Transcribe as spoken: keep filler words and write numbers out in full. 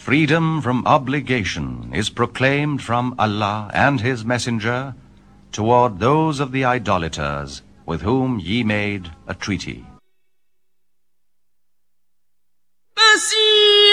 freedom from obligation is proclaimed from Allah and His Messenger toward those of the idolaters with whom ye made a treaty.